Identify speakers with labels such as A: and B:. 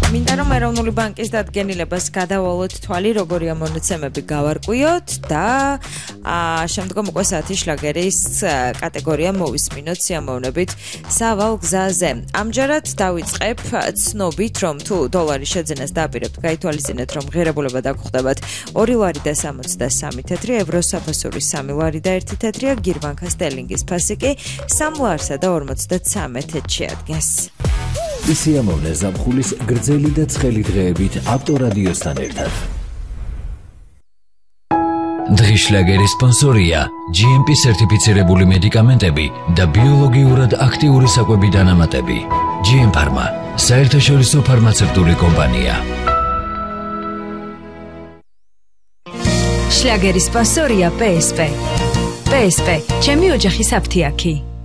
A: მინდა რომ ეროვნული ბანკის დადგენილებას გადავალოთ თვალი, როგორია მონაცემები გავარკვიოთ და შემდგომ უკვე საათი შლაგერის კატეგორია მოვისმინოთ სიამოვნებით სავალ გზაზე. ამჯერად დავიწყებ ცნობით, რომ თუ დოლარის შეძენას დააპირებთ, გაითვალისწინეთ, რომ ღირებულება დაგხვდებათ 2 ლარი და 63 თეთრი, ევრო საფასური 3 ლარი და 1 თეთრია, გირბანკა სტერლინგის ფასი კი 3 ლარსა და 53 თეთრში ადგეს.
B: სიამოვნე ზაფხულის გრძელი და ცხელი დღეებით ავტორადიოსთან ერთად. დღის შლაგერის სპონსორია GMP სერტიფიცირებული მედიკამენტები და ბიოლოგიურად აქტიური საკვები დანამატები. GM Pharma, საერთაშორისო ფარმაცევტული კომპანია.
C: შლაგერის სპონსორია PSP. PSP, ჩემი ოჯახის აფთიაქი.